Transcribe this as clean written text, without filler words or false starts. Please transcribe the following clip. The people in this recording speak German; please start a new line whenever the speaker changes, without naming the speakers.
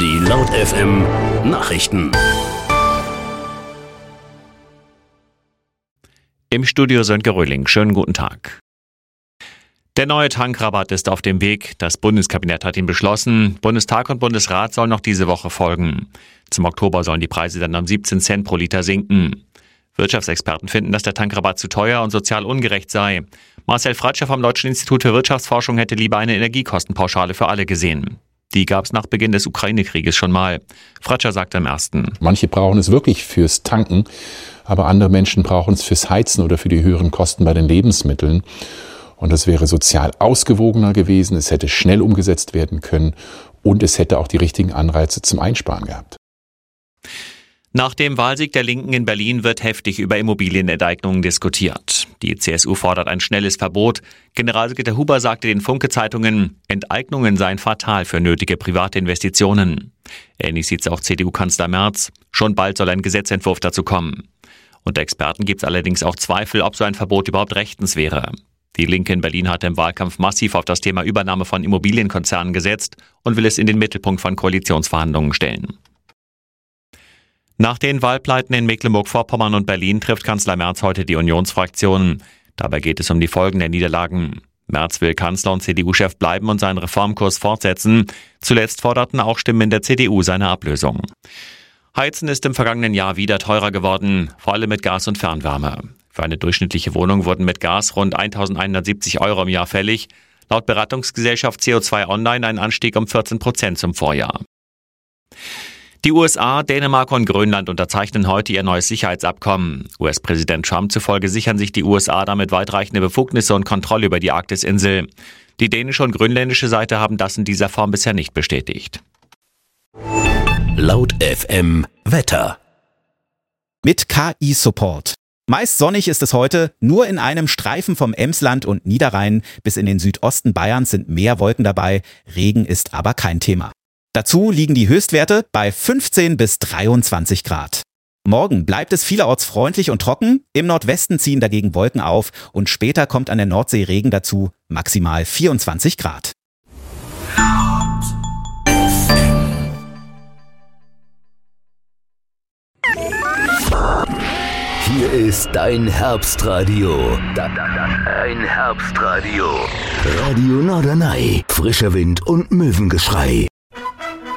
Die Laut FM Nachrichten.
Im Studio Sönke Röhling. Schönen guten Tag. Der neue Tankrabatt ist auf dem Weg. Das Bundeskabinett hat ihn beschlossen. Bundestag und Bundesrat sollen noch diese Woche folgen. Zum Oktober sollen die Preise dann um 17 Cent pro Liter sinken. Wirtschaftsexperten finden, dass der Tankrabatt zu teuer und sozial ungerecht sei. Marcel Fratscher vom Deutschen Institut für Wirtschaftsforschung hätte lieber eine Energiekostenpauschale für alle gesehen. Die gab es nach Beginn des Ukraine-Krieges schon mal. Fratscher sagte im Ersten:
Manche brauchen es wirklich fürs Tanken, aber andere Menschen brauchen es fürs Heizen oder für die höheren Kosten bei den Lebensmitteln. Und das wäre sozial ausgewogener gewesen, es hätte schnell umgesetzt werden können und es hätte auch die richtigen Anreize zum Einsparen gehabt.
Nach dem Wahlsieg der Linken in Berlin wird heftig über Immobilienenteignungen diskutiert. Die CSU fordert ein schnelles Verbot. Generalsekretär Huber sagte den Funke-Zeitungen, Enteignungen seien fatal für nötige private Investitionen. Ähnlich sieht es auch CDU-Kanzler Merz. Schon bald soll ein Gesetzentwurf dazu kommen. Unter Experten gibt es allerdings auch Zweifel, ob so ein Verbot überhaupt rechtens wäre. Die Linke in Berlin hatte im Wahlkampf massiv auf das Thema Übernahme von Immobilienkonzernen gesetzt und will es in den Mittelpunkt von Koalitionsverhandlungen stellen. Nach den Wahlpleiten in Mecklenburg-Vorpommern und Berlin trifft Kanzler Merz heute die Unionsfraktion. Dabei geht es um die Folgen der Niederlagen. Merz will Kanzler und CDU-Chef bleiben und seinen Reformkurs fortsetzen. Zuletzt forderten auch Stimmen in der CDU seine Ablösung. Heizen ist im vergangenen Jahr wieder teurer geworden, vor allem mit Gas und Fernwärme. Für eine durchschnittliche Wohnung wurden mit Gas rund 1.170 € im Jahr fällig. Laut Beratungsgesellschaft CO2 Online ein Anstieg um 14% zum Vorjahr. Die USA, Dänemark und Grönland unterzeichnen heute ihr neues Sicherheitsabkommen. US-Präsident Trump zufolge sichern sich die USA damit weitreichende Befugnisse und Kontrolle über die Arktisinsel. Die dänische und grönländische Seite haben das in dieser Form bisher nicht bestätigt.
Laut FM Wetter.
Mit KI-Support. Meist sonnig ist es heute, nur in einem Streifen vom Emsland und Niederrhein bis in den Südosten Bayerns sind mehr Wolken dabei, Regen ist aber kein Thema. Dazu liegen die Höchstwerte bei 15 bis 23 Grad. Morgen bleibt es vielerorts freundlich und trocken, im Nordwesten ziehen dagegen Wolken auf und später kommt an der Nordsee Regen dazu, maximal 24 Grad.
Hier ist dein Herbstradio. Dein Herbstradio. Radio Norderney. Frischer Wind und Möwengeschrei.